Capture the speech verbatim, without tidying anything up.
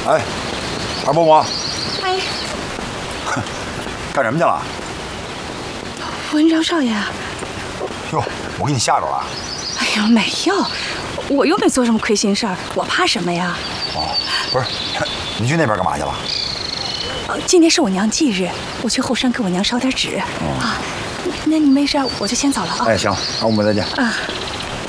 哎，二伯母， 哎， 干什么去了？ 文昭少爷。 哟，我给你吓着了。 哎呀，没有，我又没做什么亏心事儿，我怕什么呀？ 哦，不是，你去那边干嘛去了？ 呃，今天是我娘忌日，我去后山给我娘烧点纸。哦、啊，那你没事，我就先走了啊。 哎，行，那我们再见。 啊。